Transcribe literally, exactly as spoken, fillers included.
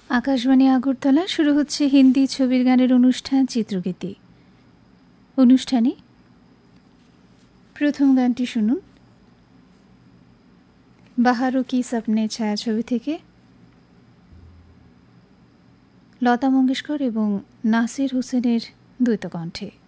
আকাশবাণী আগরতলা শুরু হচ্ছে হিন্দি ছবির গানের অনুষ্ঠান চিত্রগীতি। অনুষ্ঠানে প্রথম গানটি শুনুন বাহারো কি সপনে ছায়াছবি থেকে লতা মঙ্গেশকর এবং নাসির হোসেনের দ্বৈত কণ্ঠে।